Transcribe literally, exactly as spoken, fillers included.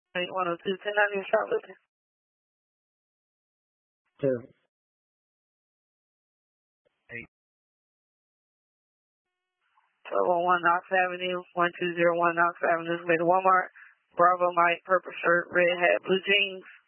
one oh two, ten ninety Charlotte. Two. Eight. twelve oh one Knox Avenue, one two zero one Knox Avenue, made Walmart. Bravo Mike, purple shirt, red hat, blue jeans.